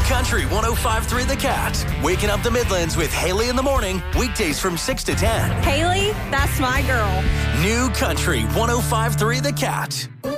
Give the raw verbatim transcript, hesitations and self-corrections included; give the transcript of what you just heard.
Country one oh five point three The Cat. Waking up the Midlands with Haley in the morning. Weekdays from six to ten. Haley, that's my girl. New Country one oh five point three The Cat.